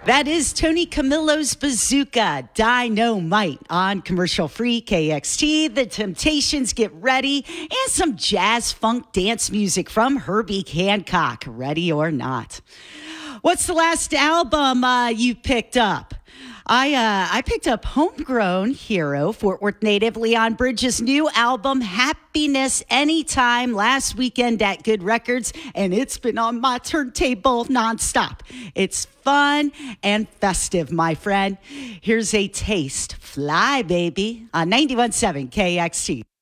That is Tony Camillo's Bazooka, Dynamite on commercial-free KXT. The Temptations, Get Ready, and some jazz funk dance music from Herbie Hancock, Ready or Not. What's the last album you picked up? I picked up homegrown hero, Fort Worth native Leon Bridges' new album, Happiness Anytime, last weekend at Good Records, and it's been on my turntable nonstop. It's fun and festive, my friend. Here's a taste. Fly, baby, on 91.7 KXT.